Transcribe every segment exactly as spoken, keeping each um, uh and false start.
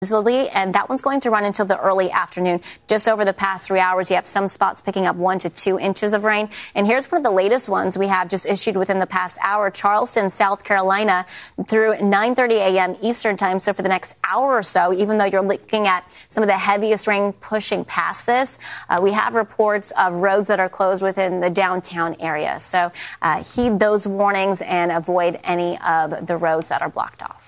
easily, and that one's going to run until the early afternoon. Just over the past three hours, you have some spots picking up one to two inches of rain. And here's one of the latest ones we have just issued within the past hour. Charleston, South Carolina, through nine thirty a.m. Eastern time. So for the next hour or so, even though you're looking at some of the heaviest rain pushing past this, uh, we have reports of roads that are closed within the downtown area. So uh, heed those warnings and avoid any of the roads that are blocked off.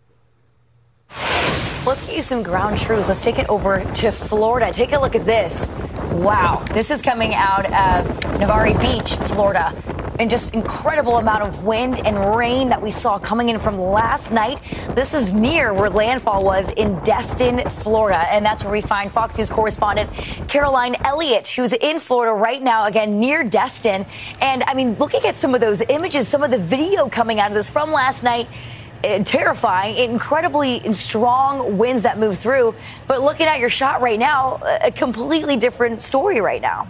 Let's get you some ground truth. Let's take it over to Florida. Take a look at this. Wow. This is coming out of Navarre Beach, Florida. And just incredible amount of wind and rain that we saw coming in from last night. This is near where landfall was in Destin, Florida. And that's where we find Fox News correspondent Caroline Elliott, who's in Florida right now, again, near Destin. And I mean, looking at some of those images, some of the video coming out of this from last night, terrifying, incredibly strong winds that move through. But looking at your shot right now, a completely different story right now.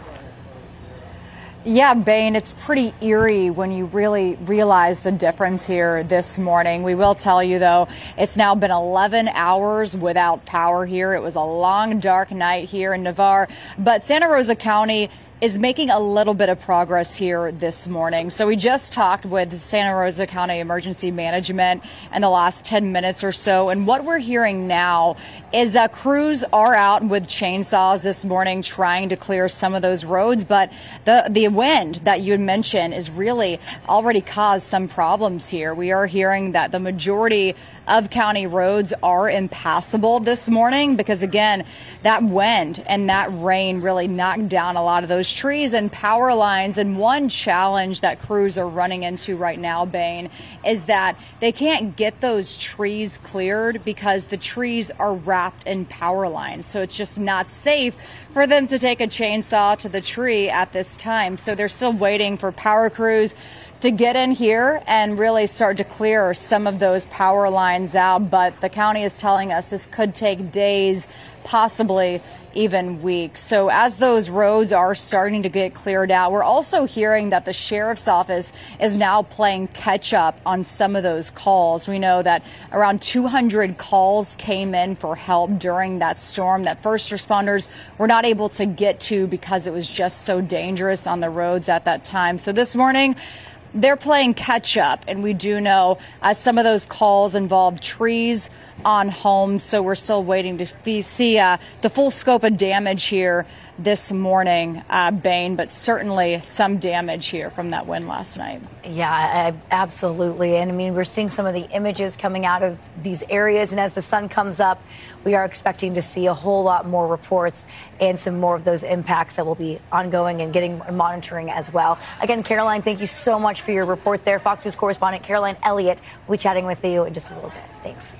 Yeah, Bain, it's pretty eerie when you really realize the difference here this morning. We will tell you, though, it's now been eleven hours without power here. It was a long, dark night here in Navarre. But Santa Rosa County is making a little bit of progress here this morning. So we just talked with Santa Rosa County Emergency Management in the last ten minutes or so. And what we're hearing now is that crews are out with chainsaws this morning trying to clear some of those roads. But the, the wind that you had mentioned is really already caused some problems here. We are hearing that the majority of county roads are impassable this morning because, again, that wind and that rain really knocked down a lot of those trees and power lines. And one challenge that crews are running into right now, Bain, is that they can't get those trees cleared because the trees are wrapped in power lines. So it's just not safe for them to take a chainsaw to the tree at this time. So they're still waiting for power crews to get in here and really start to clear some of those power lines out. But the county is telling us this could take days, possibly even weeks. So as those roads are starting to get cleared out, we're also hearing that the sheriff's office is now playing catch up on some of those calls. We know that around two hundred calls came in for help during that storm that first responders were not able to get to because it was just so dangerous on the roads at that time. So this morning, they're playing catch up, and we do know uh, some of those calls involved trees on homes, so we're still waiting to see uh, the full scope of damage here this morning, uh, Bain, but certainly some damage here from that wind last night. Yeah, I, absolutely. And I mean, we're seeing some of the images coming out of these areas. And as the sun comes up, we are expecting to see a whole lot more reports and some more of those impacts that will be ongoing and getting monitoring as well. Again, Caroline, thank you so much for your report there. Fox News correspondent Caroline Elliott will be chatting with you in just a little bit. Thanks.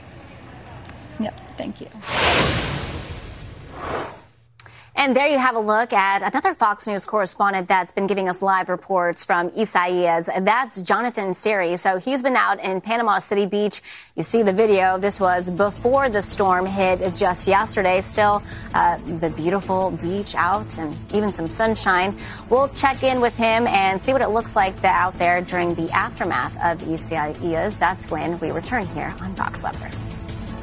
Yep, thank you. And there you have a look at another Fox News correspondent that's been giving us live reports from Isaias. That's Jonathan Seri. So he's been out in Panama City Beach. You see the video. This was before the storm hit just yesterday. Still uh, the beautiful beach out and even some sunshine. We'll check in with him and see what it looks like out there during the aftermath of Isaias. That's when we return here on Fox Weather.